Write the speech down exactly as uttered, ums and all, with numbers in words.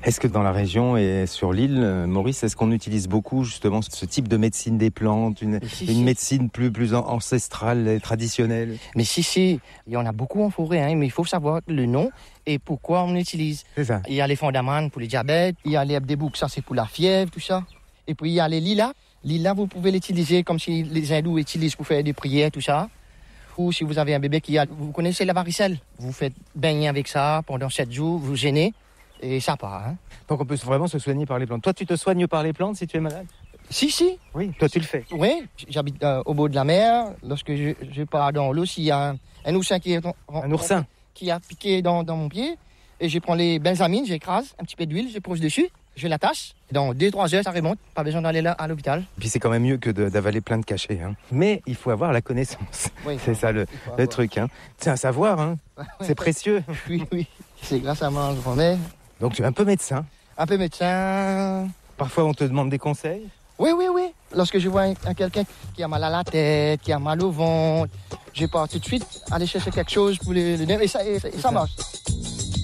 Est-ce que dans la région et sur l'île, Maurice, est-ce qu'on utilise beaucoup justement ce type de médecine des plantes, une, si, une si. médecine plus, plus ancestrale et traditionnelle? Mais si, si, il y en a beaucoup en forêt, hein, mais il faut savoir le nom et pourquoi on l'utilise. C'est ça. Il y a les fondamentaux pour le diabète, il y a les abdéboucs, ça c'est pour la fièvre, tout ça. Et puis il y a les lilas. Lilas, vous pouvez l'utiliser comme si les hindous utilisent pour faire des prières, tout ça. Ou si vous avez un bébé qui a... Vous connaissez la varicelle? Vous faites baigner avec ça pendant sept jours, vous gênez. Et ça part. Hein. Donc on peut vraiment se soigner par les plantes. Toi, tu te soignes par les plantes si tu es malade? Si, si. Oui, toi tu le fais. Oui, j'habite euh, au bord de la mer. Lorsque je, je pars dans l'eau, s'il y a un, un oursin qui est en, un oursin qui a piqué dans, dans mon pied, et je prends les benzamines, j'écrase un petit peu d'huile, je pose dessus, je l'attache. Dans deux trois heures, ça remonte. Pas besoin d'aller là à l'hôpital. Puis c'est quand même mieux que de, d'avaler plein de cachets. Hein. Mais il faut avoir la connaissance. Oui, c'est ça le, le truc. Hein. C'est un savoir. Hein. C'est précieux. Oui, oui. C'est grâce à ma grand-mère. Donc tu es un peu médecin. Un peu médecin. Parfois on te demande des conseils. Oui, oui, oui. Lorsque je vois un, un, quelqu'un qui a mal à la tête, qui a mal au ventre, je pars tout de suite aller chercher quelque chose pour le, le et ça, et, et ça marche.